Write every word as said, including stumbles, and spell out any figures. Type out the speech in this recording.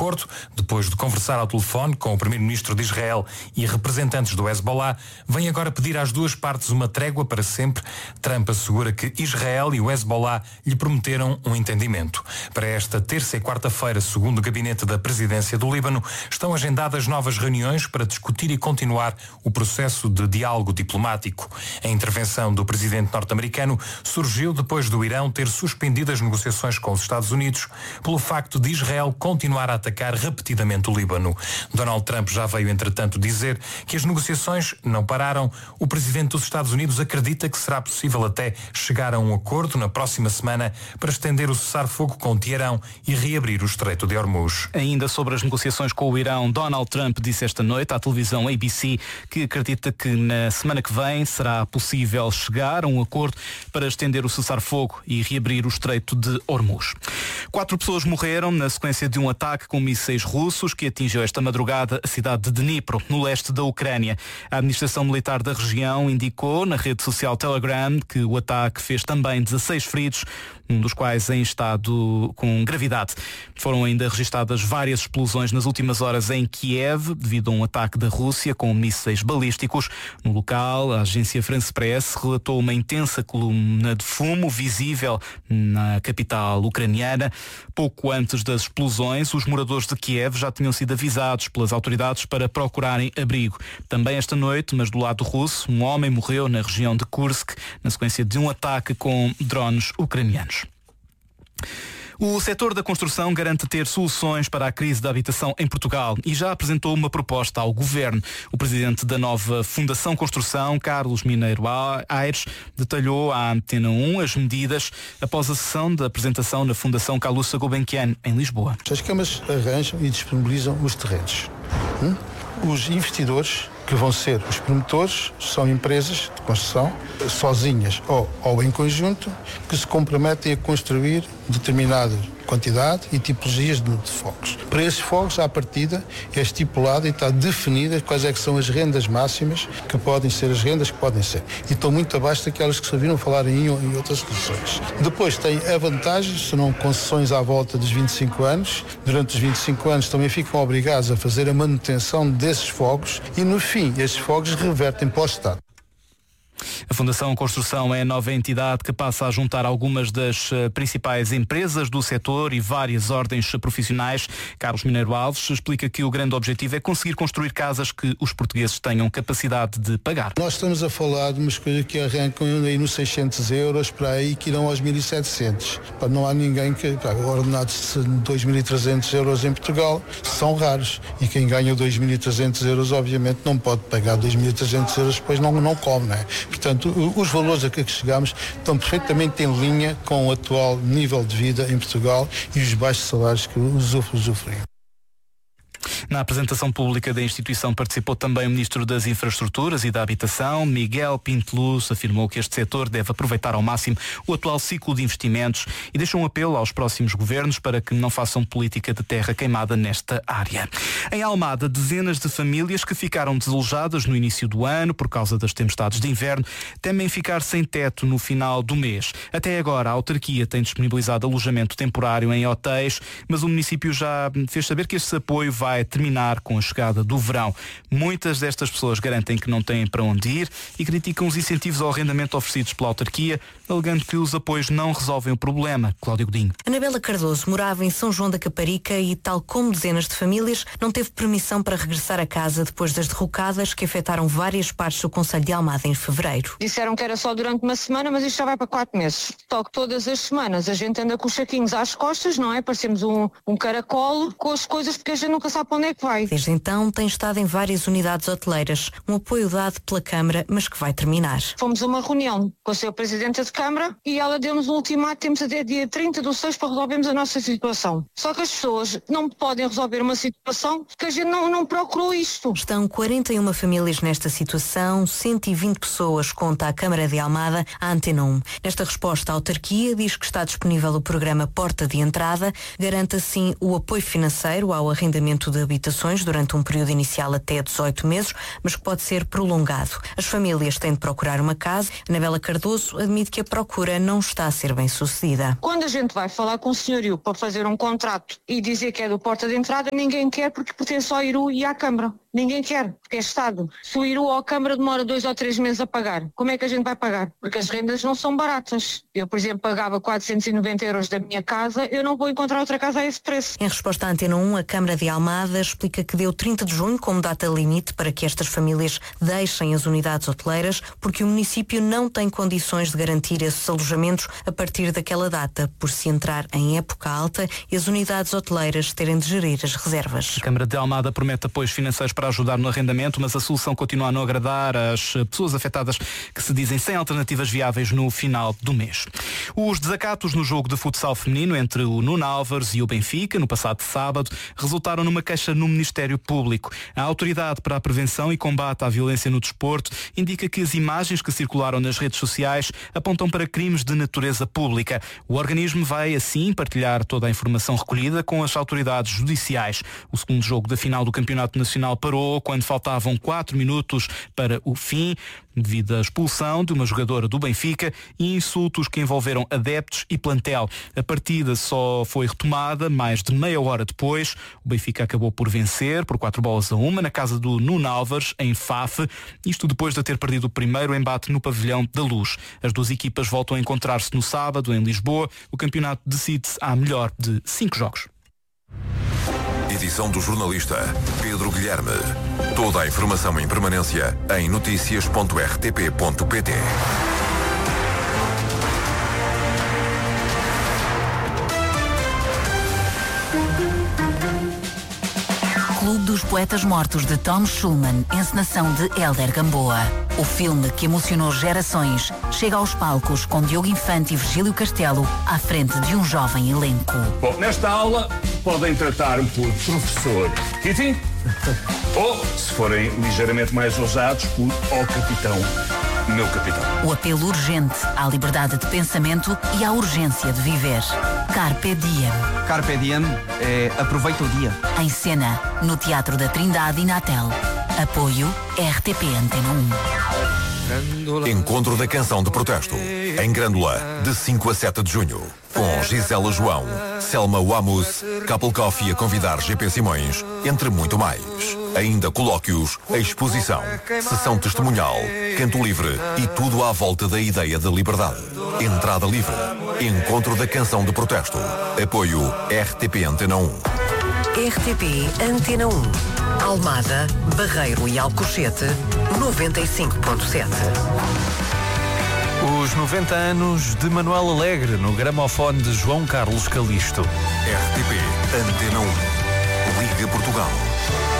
acordo, depois de conversar ao telefone com o primeiro-ministro de Israel e representantes do Hezbollah, vem agora pedir às duas partes uma trégua para sempre. Trump assegura que Israel e o Hezbollah lhe prometeram um entendimento. Para esta terça e quarta-feira, segundo o gabinete da presidência do Líbano, estão agendadas novas reuniões para discutir e continuar o processo de diálogo diplomático. A intervenção do presidente norte-americano surgiu depois do Irão ter suspendido as negociações com os Estados Unidos pelo facto de Israel continuar a atacar repetidamente o Líbano. Donald Trump já veio, entretanto, dizer que as negociações não pararam. O presidente dos Estados Unidos acredita que será possível até chegar a um acordo na próxima semana para estender o cessar-fogo com Teherão e reabrir o Estreito de Hormuz. Ainda sobre as negociações com o Irão, Donald Trump disse esta noite à televisão A B C que acredita que na semana que vem será possível chegar a um acordo para estender o cessar-fogo e reabrir o Estreito de Hormuz. Quatro pessoas morreram na sequência de um ataque com mísseis russos que atingiu esta madrugada a cidade de Dnipro, no leste da Ucrânia. A administração militar da região indicou na rede social Telegram que o ataque fez também dezasseis feridos, um dos quais em estado com gravidade. Foram ainda registadas várias explosões nas últimas horas em Kiev, devido a um ataque da Rússia com mísseis balísticos. No local, a agência France Press relatou uma intensa coluna de fumo visível na capital ucraniana. Pouco antes das explosões, os moradores de Kiev já tinham sido avisados pelas autoridades para procurarem abrigo. Também esta noite, mas do lado russo, um homem morreu na região de Kursk na sequência de um ataque com drones ucranianos. O setor da construção garante ter soluções para a crise da habitação em Portugal e já apresentou uma proposta ao Governo. O presidente da nova Fundação Construção, Carlos Mineiro Aires, detalhou à Antena um as medidas após a sessão de apresentação na Fundação Calouste Gulbenkian, em Lisboa. As câmaras arranjam e disponibilizam os terrenos. Hum? Os investidores, que vão ser os promotores, são empresas de construção, sozinhas ou, ou em conjunto, que se comprometem a construir determinada quantidade e tipologias de, de fogos. Para esses fogos, à partida, é estipulado e está definida quais é que são as rendas máximas que podem ser as rendas que podem ser. E estão muito abaixo daquelas que se ouviram falar em, em outras soluções. Depois tem a vantagem, serão concessões à volta dos vinte e cinco anos. Durante os vinte e cinco anos também ficam obrigados a fazer a manutenção desses fogos e, no fim, esses fogos revertem para o Estado. A Fundação Construção é a nova entidade que passa a juntar algumas das uh, principais empresas do setor e várias ordens profissionais. Carlos Mineiro Alves explica que o grande objetivo é conseguir construir casas que os portugueses tenham capacidade de pagar. Nós estamos a falar de umas coisas que arrancam aí nos seiscentos euros para aí que irão aos mil e setecentos. Pá, não há ninguém que... Pá, ordenados de dois mil e trezentos euros em Portugal são raros e quem ganha dois mil e trezentos euros obviamente não pode pagar dois mil e trezentos euros, depois não, não come, não é? Portanto, os valores a que chegamos estão perfeitamente em linha com o atual nível de vida em Portugal e os baixos salários que usufruem. Na apresentação pública da instituição participou também o Ministro das Infraestruturas e da Habitação. Miguel Pinto Luz afirmou que este setor deve aproveitar ao máximo o atual ciclo de investimentos e deixou um apelo aos próximos governos para que não façam política de terra queimada nesta área. Em Almada, dezenas de famílias que ficaram desalojadas no início do ano por causa das tempestades de inverno temem ficar sem teto no final do mês. Até agora, a autarquia tem disponibilizado alojamento temporário em hotéis, mas o município já fez saber que este apoio vai terminar com a chegada do verão. Muitas destas pessoas garantem que não têm para onde ir e criticam os incentivos ao arrendamento oferecidos pela autarquia, alegando que os apoios não resolvem o problema. Cláudio Godinho. Anabela Cardoso morava em São João da Caparica e, tal como dezenas de famílias, não teve permissão para regressar a casa depois das derrocadas que afetaram várias partes do concelho de Almada em fevereiro. Disseram que era só durante uma semana, mas isto já vai para quatro meses. Só que todas as semanas a gente anda com os saquinhos às costas, não é? Parecemos um, um caracol com as coisas porque a gente nunca sabe para onde é que vai. Desde então tem estado em várias unidades hoteleiras, um apoio dado pela Câmara, mas que vai terminar. Fomos a uma reunião com a senhora Presidenta de Câmara e ela deu-nos um ultimato, temos até dia trinta do seis para resolvermos a nossa situação. Só que as pessoas não podem resolver uma situação que a gente não, não procurou isto. Estão quarenta e uma famílias nesta situação, cento e vinte pessoas, conta a Câmara de Almada, à Antena um. Nesta resposta, a autarquia diz que está disponível o programa Porta de Entrada, garante assim o apoio financeiro ao arrendamento de habitação habitações durante um período inicial até dezoito meses, mas que pode ser prolongado. As famílias têm de procurar uma casa. Anabela Cardoso admite que a procura não está a ser bem sucedida. Quando a gente vai falar com o senhorio para fazer um contrato e dizer que é do porta de entrada, ninguém quer porque pertence ao I R U e à Câmara. Ninguém quer, porque é Estado. Se o I R U ou a Câmara demora dois ou três meses a pagar, como é que a gente vai pagar? Porque as rendas não são baratas. Eu, por exemplo, pagava quatrocentos e noventa euros da minha casa, eu não vou encontrar outra casa a esse preço. Em resposta à Antena um, a Câmara de Almada explica que deu trinta de junho como data limite para que estas famílias deixem as unidades hoteleiras, porque o município não tem condições de garantir esses alojamentos a partir daquela data, por se entrar em época alta e as unidades hoteleiras terem de gerir as reservas. A Câmara de Almada promete apoios financeiros para ajudar no arrendamento, mas a solução continua a não agradar às pessoas afetadas que se dizem sem alternativas viáveis no final do mês. Os desacatos no jogo de futsal feminino entre o Nuno Álvares e o Benfica, no passado sábado, resultaram numa queixa no Ministério Público. A Autoridade para a Prevenção e Combate à Violência no Desporto indica que as imagens que circularam nas redes sociais apontam para crimes de natureza pública. O organismo vai, assim, partilhar toda a informação recolhida com as autoridades judiciais. O segundo jogo da final do Campeonato Nacional parou quando faltavam quatro minutos para o fim, devido à expulsão de uma jogadora do Benfica e insultos que envolveram adeptos e plantel. A partida só foi retomada mais de meia hora depois. O Benfica acabou por vencer por quatro bolas a uma na casa do Nuno Álvares, em Faf, isto depois de ter perdido o primeiro embate no Pavilhão da Luz. As duas equipas voltam a encontrar-se no sábado em Lisboa. O campeonato decide-se à melhor de cinco jogos. Edição do jornalista Pedro Guilherme. Toda a informação em permanência em notícias ponto r t p ponto p t. Clube dos Poetas Mortos de Tom Schulman, encenação de Hélder Gamboa. O filme que emocionou gerações chega aos palcos com Diogo Infante e Virgílio Castelo à frente de um jovem elenco. Bom, nesta aula podem tratar-me por professor Kitty ou, se forem ligeiramente mais ousados, por ó capitão, meu capitão. O apelo urgente à liberdade de pensamento e à urgência de viver. Carpe Diem. Carpe Diem é aproveita o dia. Em cena, no Teatro da Trindade e Natel. Apoio R T P Antena um. Encontro da Canção de Protesto, em Grândola, de cinco a sete de junho. Com Gisela João, Selma Wamus, Couple Coffee a convidar G P Simões, entre muito mais. Ainda colóquios, exposição, sessão testemunhal, canto livre e tudo à volta da ideia da liberdade. Entrada livre. Encontro da Canção de Protesto. Apoio R T P Antena um. R T P Antena um. Almada, Barreiro e Alcochete, noventa e cinco ponto sete. Os noventa anos de Manuel Alegre no gramofone de João Carlos Calisto. R T P Antena um. Liga Portugal.